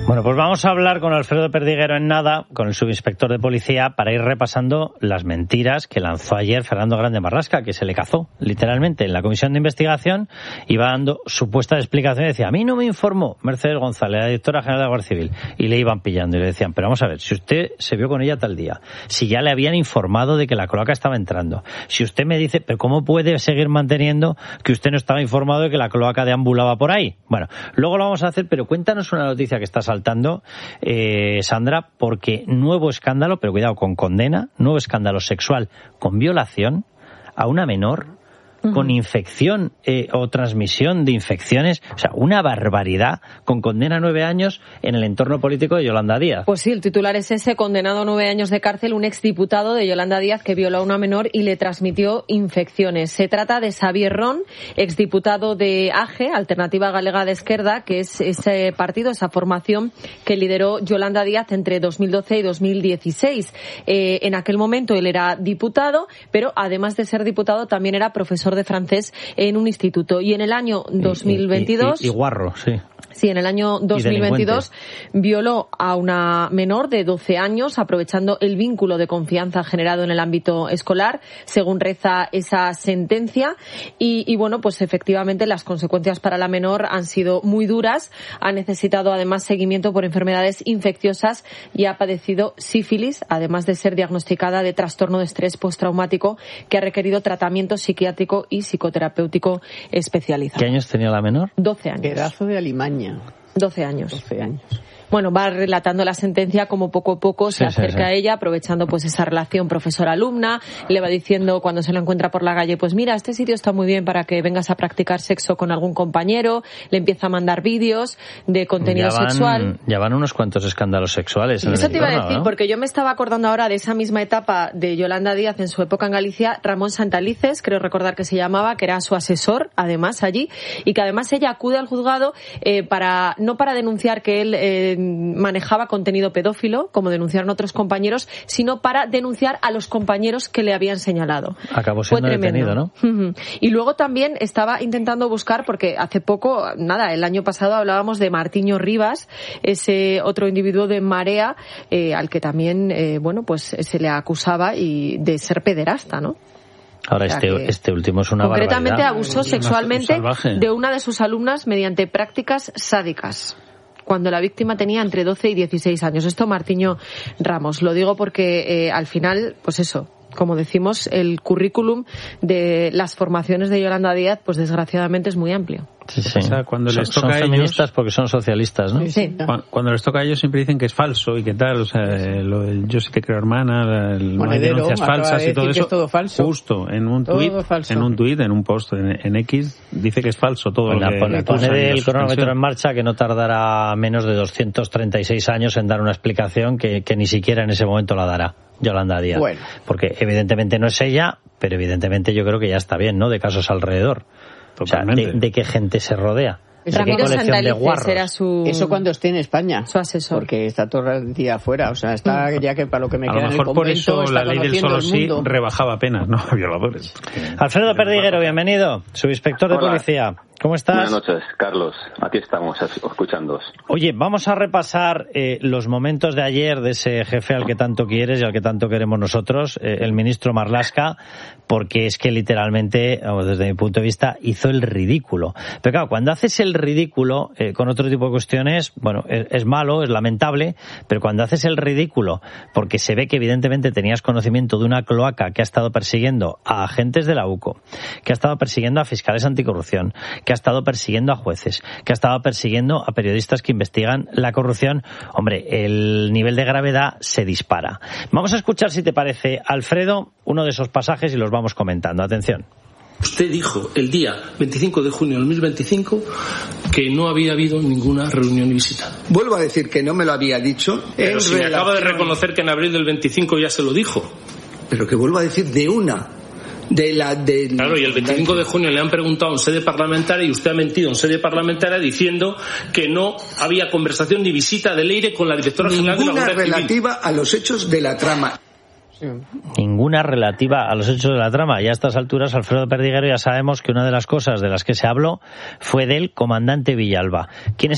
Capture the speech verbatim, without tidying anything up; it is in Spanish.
Bueno, pues vamos a hablar con Alfredo Perdiguero en nada, con el subinspector de policía, para ir repasando las mentiras que lanzó ayer Fernando Grande Marlaska, que se le cazó, literalmente, en la comisión de investigación. Iba dando supuestas explicaciones, decía, a mí no me informó Mercedes González, la directora general de la Guardia Civil, y le iban pillando y le decían, pero vamos a ver, si usted se vio con ella tal día, si ya le habían informado de que la cloaca estaba entrando, si usted me dice, pero ¿cómo puede seguir manteniendo que usted no estaba informado de que la cloaca deambulaba por ahí? Bueno, luego lo vamos a hacer, pero cuéntanos una noticia que está saltando, eh, Sandra, porque nuevo escándalo, pero cuidado, con condena, nuevo escándalo sexual con violación a una menor, con infección eh, o transmisión de infecciones, o sea, una barbaridad, con condena a nueve años en el entorno político de Yolanda Díaz. Pues sí, el titular es ese, condenado a nueve años de cárcel, un exdiputado de Yolanda Díaz que violó a una menor y le transmitió infecciones. Se trata de Xavier Ron, exdiputado de A G, Alternativa Galega de Esquerda, que es ese partido, esa formación que lideró Yolanda Díaz entre dos mil doce y dos mil dieciséis. Eh, en aquel momento él era diputado, pero además de ser diputado también era profesor de francés en un instituto. Y en el año dos mil veintidós... Y, y, y, y guarro, sí. Sí, en el año dos mil veintidós violó a una menor de doce años, aprovechando el vínculo de confianza generado en el ámbito escolar, según reza esa sentencia. Y, y bueno, pues efectivamente las consecuencias para la menor han sido muy duras. Ha necesitado además seguimiento por enfermedades infecciosas y ha padecido sífilis, además de ser diagnosticada de trastorno de estrés postraumático, que ha requerido tratamiento psiquiátrico y psicoterapéutico especializado. ¿Qué años tenía la menor? doce años. Pedazo de alimaña. doce años. doce años. Bueno, va relatando la sentencia como poco a poco se sí, acerca sí, sí. a ella, aprovechando pues esa relación profesor-alumna, le va diciendo cuando se la encuentra por la calle, pues mira, este sitio está muy bien para que vengas a practicar sexo con algún compañero, le empieza a mandar vídeos de contenido ya van, sexual. Ya van unos cuantos escándalos sexuales. En Eso el te iba entorno, a decir, ¿no? porque yo me estaba acordando ahora de esa misma etapa de Yolanda Díaz en su época en Galicia, Ramón Santalices, creo recordar que se llamaba, que era su asesor, además, allí, y que además ella acude al juzgado eh, para no para denunciar que él eh, manejaba contenido pedófilo, como denunciaron otros compañeros, sino para denunciar a los compañeros que le habían señalado. Acabó siendo detenido, ¿no? Uh-huh. Y luego también estaba intentando buscar, porque hace poco, nada, el año pasado hablábamos de Martiño Rivas, ese otro individuo de Marea, eh, al que también, eh, bueno, pues se le acusaba y de ser pederasta, ¿no? Ahora, o sea este, este último es una concretamente barbaridad. Concretamente abusó sexualmente de una de sus alumnas mediante prácticas sádicas, cuando la víctima tenía entre doce y dieciséis años. Esto Martiño Ramos. Lo digo porque eh, al final, pues eso, como decimos, el currículum de las formaciones de Yolanda Díaz, pues desgraciadamente es muy amplio. Sí, sí. O sea, cuando son, les toca son a ellos, feministas porque son socialistas, ¿no? Sí, sí. Cuando, cuando les toca a ellos siempre dicen que es falso y que tal, o sea, lo del yo sí te creo hermana, el, no hay denuncias falsas de y todo eso. Es todo falso. Justo en un tuit, en un tuit, en un post en, en X dice que es falso todo pues lo que pone, pone el cronómetro en marcha, que no tardará menos de doscientos treinta y seis años en dar una explicación que, que ni siquiera en ese momento la dará Yolanda Díaz. Bueno. Porque evidentemente no es ella, pero evidentemente yo creo que ya está bien, ¿no? De casos alrededor. Totalmente. O sea, de, de qué gente se rodea. Ramiro Santalices era su... Eso cuando esté en España. Su asesor. Porque está todo el día afuera. O sea, está mm. ya que para lo que me a queda lo mejor en el por convento, eso la ley del solo sí rebajaba penas, ¿no? A violadores. Alfredo Perdiguero, bienvenido. Subinspector de Hola. Policía. ¿Cómo estás? Buenas noches, Carlos. Aquí estamos, escuchándoos. Oye, vamos a repasar eh, los momentos de ayer de ese jefe al que tanto quieres y al que tanto queremos nosotros, eh, el ministro Marlaska, porque es que literalmente, desde mi punto de vista, hizo el ridículo. Pero claro, cuando haces el ridículo eh, con otro tipo de cuestiones, bueno, es, es malo, es lamentable, pero cuando haces el ridículo porque se ve que evidentemente tenías conocimiento de una cloaca que ha estado persiguiendo a agentes de la U C O, que ha estado persiguiendo a fiscales anticorrupción, que ha estado persiguiendo a jueces, que ha estado persiguiendo a periodistas que investigan la corrupción, hombre, el nivel de gravedad se dispara. Vamos a escuchar, si te parece, Alfredo, uno de esos pasajes y los vamos comentando. Atención. Usted dijo el día veinticinco de junio del dos mil veinticinco que no había habido ninguna reunión y visita. Vuelvo a decir que no me lo había dicho. Pero si me acaba de reconocer que en abril del veinticinco ya se lo dijo. Pero que vuelvo a decir de una. De la, de claro, y el veinticinco de junio le han preguntado en sede parlamentaria y usted ha mentido en sede parlamentaria diciendo que no había conversación ni visita de Leire con la directora general de la Guardia Civil. Ninguna relativa a los hechos de la trama. Sí. Ninguna relativa a los hechos de la trama. Y a estas alturas, Alfredo Perdiguero, ya sabemos que una de las cosas de las que se habló fue del comandante Villalba. ¿Quién es